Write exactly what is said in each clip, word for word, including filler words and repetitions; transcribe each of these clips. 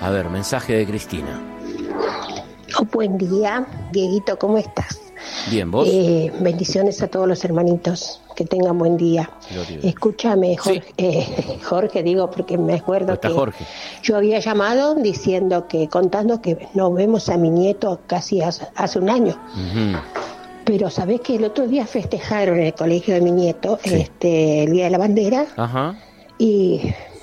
A ver, mensaje de Cristina. Oh, buen día, Dieguito, ¿cómo estás? Bien, ¿vos? Eh, bendiciones a todos los hermanitos, que tengan buen día. Escúchame, Jorge, sí. eh, Jorge, digo, porque me acuerdo que Jorge. yo había llamado diciendo que, contando que nos vemos a mi nieto casi hace, hace un año. Uh-huh. Pero sabés que el otro día festejaron en el colegio de mi nieto, sí. este, el Día de la Bandera. Ajá. Y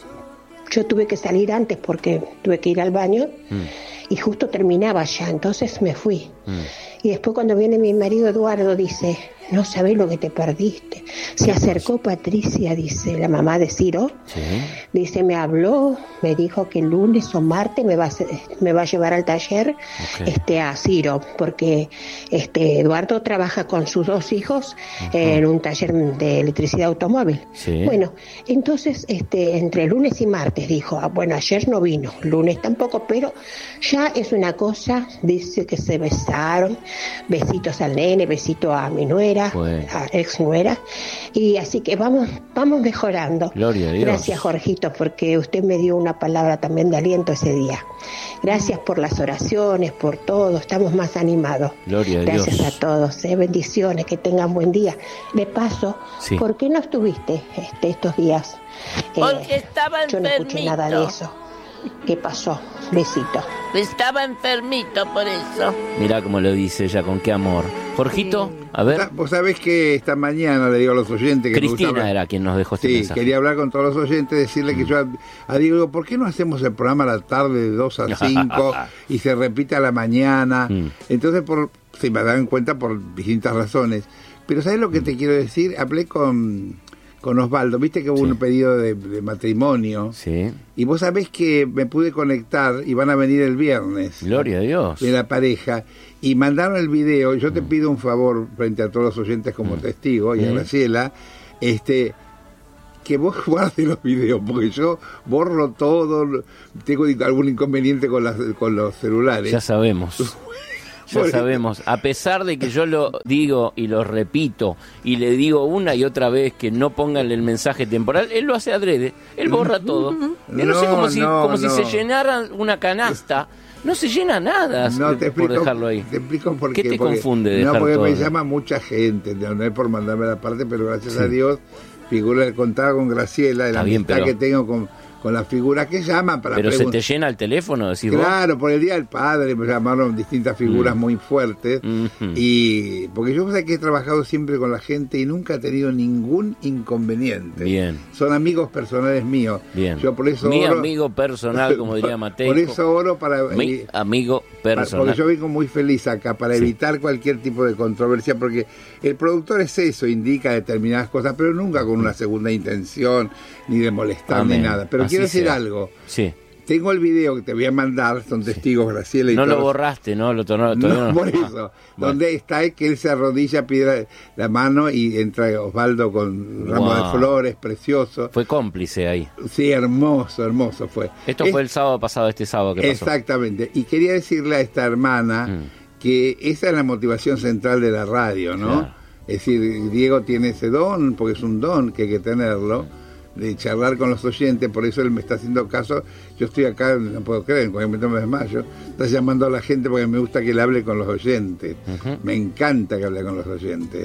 yo tuve que salir antes porque tuve que ir al baño. Mm. Y justo terminaba ya, entonces me fui. Mm. Y después cuando viene mi marido Eduardo dice, no sabés lo que te perdiste. Se acercó Patricia, dice, la mamá de Ciro. ¿Sí? Dice, me habló, me dijo que el lunes o martes me va a, me va a llevar al taller okay. este, a Ciro, porque este Eduardo trabaja con sus dos hijos uh-huh. en un taller de electricidad automóvil. ¿Sí? Bueno, entonces este entre lunes y martes dijo, ah, bueno, ayer no vino, lunes tampoco, pero ya es una cosa, dice que se besaron, besitos al nene, besito a mi nuera, bueno. a ex nuera, y así que vamos, vamos mejorando. Gloria a Dios. Gracias, Jorgito, porque usted me dio una palabra también de aliento ese día. Gracias por las oraciones, por todo, estamos más animados. Gloria a Dios. Gracias a todos, eh, bendiciones, que tengan buen día. De paso, sí. ¿por qué no estuviste este, estos días? Porque eh, estaba yo enfermito. No escuché nada de eso. ¿Qué pasó? Besito. Estaba enfermito por eso. Mirá cómo lo dice ella, con qué amor. Jorgito, a ver. Vos sabés que esta mañana le digo a los oyentes que Cristina me gustaba, era quien nos dejó este sí, mensaje. quería hablar con todos los oyentes, decirle mm. que yo a, a Diego, ¿por qué no hacemos el programa a la tarde de dos a cinco y se repite a la mañana? Mm. Entonces, por se me dan cuenta por distintas razones. Pero ¿sabés lo que mm. te quiero decir? Hablé con... con Osvaldo, viste que hubo sí. un pedido de, de matrimonio, sí. y vos sabés que me pude conectar y van a venir el viernes. Gloria a Dios. De la pareja, y mandaron el video. Yo te mm. pido un favor frente a todos los oyentes como mm. testigo, y a Graciela, este, que vos guardes los videos, porque yo borro todo, tengo algún inconveniente con, las, con los celulares. Ya sabemos. Ya sabemos, a pesar de que yo lo digo y lo repito y le digo una y otra vez que no pongan el mensaje temporal, él lo hace adrede, él borra todo. No, no sé, como, no, si, como no. si se llenara una canasta. No se llena nada no, te explico, por dejarlo ahí. Te explico por qué. ¿Qué te porque, confunde dejar No, porque todo? Me llama mucha gente, no es por mandarme la parte, pero gracias sí. a Dios, figura, contaba con Graciela, de la amistad pero... que tengo con... con las figuras que llaman para pero preguntar. Se te llena el teléfono, decís claro, vos. Por el Día del Padre me llamaron distintas figuras mm. muy fuertes mm-hmm. y porque yo sé que he trabajado siempre con la gente y nunca he tenido ningún inconveniente. Bien. Son amigos personales míos. Bien. Yo por eso mi oro, amigo personal, como diría Mateo. Por eso oro para mi eh, amigo personal. Porque yo vengo muy feliz acá para sí. evitar cualquier tipo de controversia, porque el productor es eso, indica determinadas cosas, pero nunca con una segunda intención ni de molestar Amén. Ni nada. Pero Así quiero decir sea. Algo. Sí. Tengo el video que te voy a mandar, son testigos sí. Graciela y no todos. lo borraste, ¿no? Lo tornó, no, no, por eso. Ah, donde bueno. está es que él se arrodilla, pide la mano y entra Osvaldo con un wow. ramo de flores, precioso. Fue cómplice ahí. Sí, hermoso, hermoso fue. Esto es, fue el sábado pasado, este sábado que pasó. Exactamente. Y quería decirle a esta hermana mm. que esa es la motivación central de la radio, ¿no? Claro. Es decir, Diego tiene ese don, porque es un don que hay que tenerlo. De charlar con los oyentes, por eso él me está haciendo caso. Yo estoy acá, no puedo creer, en cualquier momento me desmayo. Está llamando a la gente porque me gusta que él hable con los oyentes. Uh-huh. Me encanta que hable con los oyentes.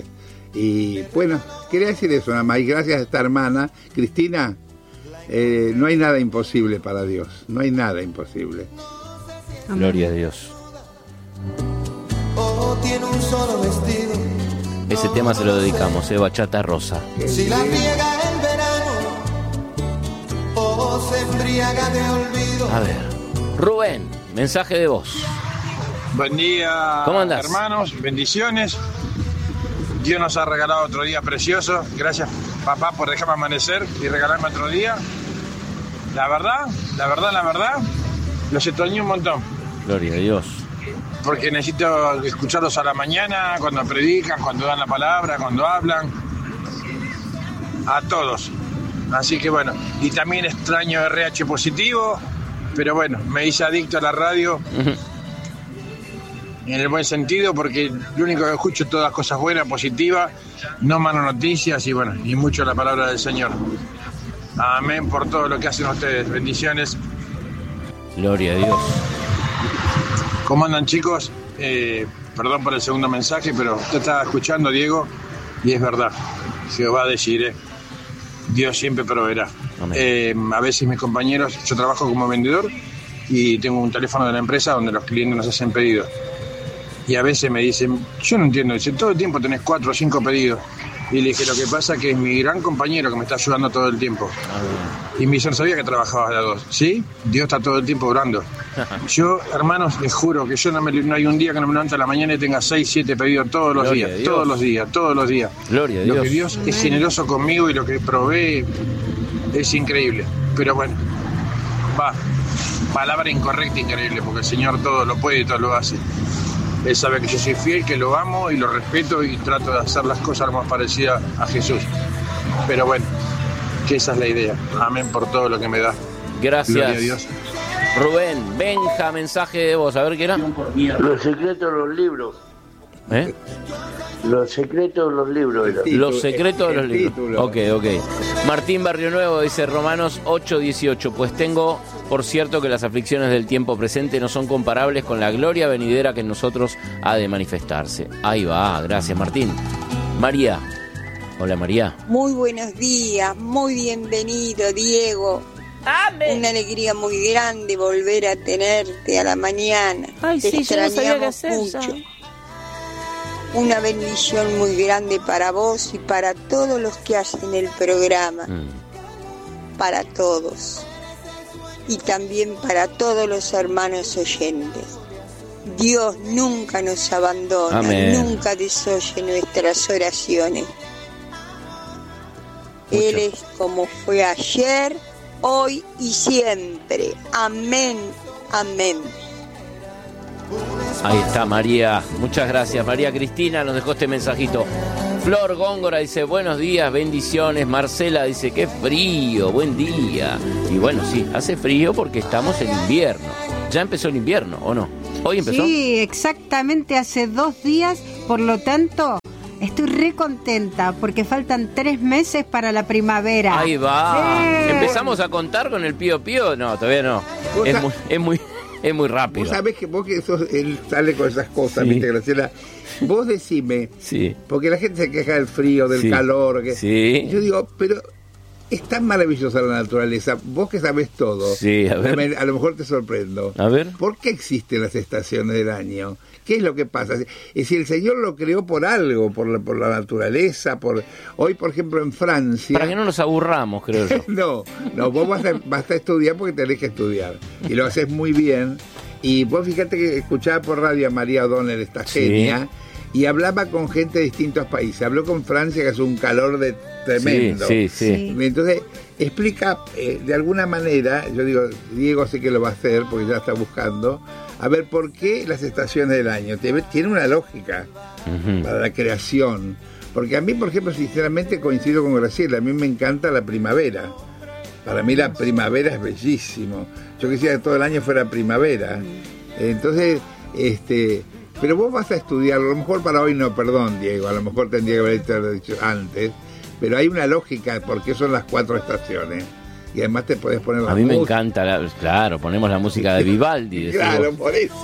Y bueno, quería decir eso nada más. Y gracias a esta hermana, Cristina, eh, no hay nada imposible para Dios. No hay nada imposible. Amén. Gloria a Dios. Oh, tiene un solo vestido. Ese tema se lo dedicamos, eh, Bachata Rosa. Si la riega el verano, o se embriaga de olvido. A ver, Rubén, mensaje de voz. Buen día, ¿cómo andás? Hermanos, bendiciones. Dios nos ha regalado otro día precioso. Gracias, papá, por dejarme amanecer y regalarme otro día. La verdad, la verdad, la verdad, los extrañé un montón. Gloria a Dios. Porque necesito escucharlos a la mañana, cuando predican, cuando dan la palabra, cuando hablan. A todos. Así que bueno, y también extraño R H positivo, pero bueno, me hice adicto a la radio. Uh-huh. En el buen sentido, porque lo único que escucho es todas cosas buenas, positivas, no malas noticias y bueno, y mucho la palabra del Señor. Amén por todo lo que hacen ustedes. Bendiciones. Gloria a Dios. ¿Cómo andan, chicos? Eh, perdón por el segundo mensaje, pero usted estaba escuchando, Diego, y es verdad. Jehová de Jireh, Dios siempre proveerá. Eh, a veces mis compañeros, yo trabajo como vendedor y tengo un teléfono de la empresa donde los clientes nos hacen pedidos. Y a veces me dicen, yo no entiendo, dicen, todo el tiempo tenés cuatro o cinco pedidos. Y le dije, lo que pasa es que es mi gran compañero que me está ayudando todo el tiempo. Y me dice, no sabía que trabajabas de a dos. ¿Sí? Dios está todo el tiempo orando. Yo, hermanos, les juro que yo no, me, no hay un día que no me levanto a la mañana y tenga seis, siete pedidos todos los Gloria días, todos los días, todos los días. Gloria a Dios. Lo que Dios es generoso conmigo y lo que provee es increíble. Pero bueno, va, palabra incorrecta, increíble, porque el Señor todo lo puede y todo lo hace. Él sabe que yo soy fiel, que lo amo y lo respeto y trato de hacer las cosas lo más parecidas a Jesús. Pero bueno, que esa es la idea. Amén por todo lo que me da. Gracias. Gloria a Dios. Rubén, Benja, mensaje de voz. A ver qué era. Los secretos de los libros. ¿Eh? Los secretos de los libros. Era. Los secretos de los el libros. título. Ok, ok. Martín Barrio Nuevo dice Romanos ocho dieciocho. Pues tengo por cierto que las aflicciones del tiempo presente no son comparables con la gloria venidera que en nosotros ha de manifestarse. Ahí va, gracias Martín. María. Hola María. Muy buenos días, muy bienvenido Diego. Amén. Una alegría muy grande volver a tenerte a la mañana. Ay, Te sí, yo no sabía qué extrañamos hacer mucho. ya. Una bendición muy grande para vos y para todos los que hacen el programa. Mm. Para todos. Y también para todos los hermanos oyentes. Dios nunca nos abandona, Amén. nunca desoye nuestras oraciones. Mucho. Él es como fue ayer, hoy y siempre. Amén, amén. Ahí está María. Muchas gracias. María Cristina nos dejó este mensajito. Flor Góngora dice buenos días, bendiciones. Marcela dice qué frío, buen día. Y bueno, sí, hace frío porque estamos en invierno. Ya empezó el invierno, ¿o no? ¿Hoy empezó? Sí, exactamente hace dos días, por lo tanto, estoy re contenta porque faltan tres meses para la primavera. Ahí va. Sí. ¿Empezamos a contar con el pío pío? No, todavía no. Es muy, es muy, es muy rápido. Vos sabés que vos que sos, él sale con esas cosas, Sí. ¿viste, Graciela? Vos decime, Sí. porque la gente se queja del frío, del Sí. calor. Que, Sí. Yo digo, pero es tan maravillosa la naturaleza. Vos que sabés todo. Sí, a ver. A lo mejor te sorprendo. A ver. ¿Por qué existen las estaciones del año? ¿Qué es lo que pasa? Es decir, el Señor lo creó por algo, por la, por la naturaleza, por hoy, por ejemplo, en Francia. Para que no nos aburramos, creo yo. No, no, vos vas a, vas a estudiar porque tenés que estudiar. Y lo haces muy bien. Y vos fíjate que escuchaba por radio a María O'Donnell, esta Sí. genia, y hablaba con gente de distintos países. Habló con Francia, que es un calor de tremendo. Sí, sí, sí. Entonces, explica eh, de alguna manera, yo digo, Diego sé que lo va a hacer porque ya está buscando, a ver por qué las estaciones del año. Tiene una lógica Ujú. para la creación. Porque a mí, por ejemplo, sinceramente coincido con Graciela, a mí me encanta la primavera. Para mí la primavera es bellísimo. Yo quisiera que todo el año fuera primavera. Entonces, este, pero vos vas a estudiarlo, a lo mejor para hoy no, perdón Diego, a lo mejor tendría que haberte dicho antes, pero hay una lógica por qué son las cuatro estaciones. Y además te podés poner la A mí me música. encanta, la- claro, ponemos la música de Vivaldi. decís Claro, vos. por eso.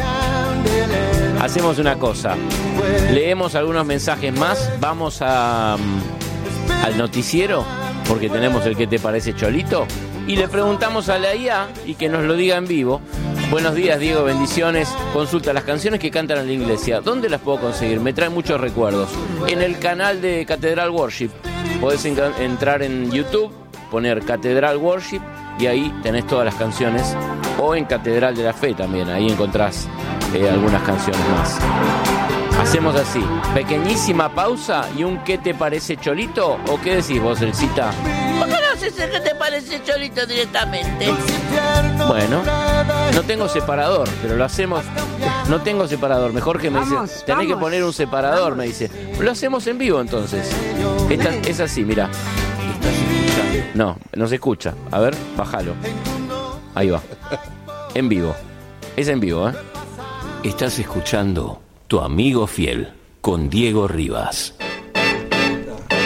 Hacemos una cosa, leemos algunos mensajes más, vamos a, mm, al noticiero, porque tenemos el que te parece Cholito, y le preguntamos a la I A y que nos lo diga en vivo. Buenos días Diego, bendiciones. Consulta las canciones que cantan en la iglesia. ¿Dónde las puedo conseguir? Me traen muchos recuerdos. En el canal de Catedral Worship. Podés enca- entrar en YouTube, poner Catedral Worship y ahí tenés todas las canciones. O en Catedral de la Fe también, ahí encontrás eh, algunas canciones más. Hacemos así, pequeñísima pausa y un ¿qué te parece Cholito? ¿O qué decís vos, Elcita? ¿Por qué no haces el que te parece Cholito directamente? Bueno, no tengo separador, pero lo hacemos. No tengo separador. Mejor que me Vamos, dice, tenés que vamos, poner un separador, vamos. me dice. Lo hacemos en vivo entonces. Esta, es así, mira. ¿Estás escuchando? No, no se escucha. A ver, bájalo. Ahí va. En vivo. Es en vivo, ¿eh? Estás escuchando Tu Amigo Fiel con Diego Rivas.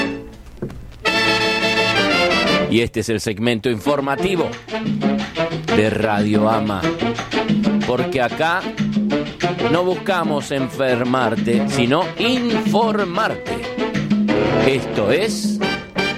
Y este es el segmento informativo de Radio Ama. Porque acá no buscamos enfermarte, sino informarte. Esto es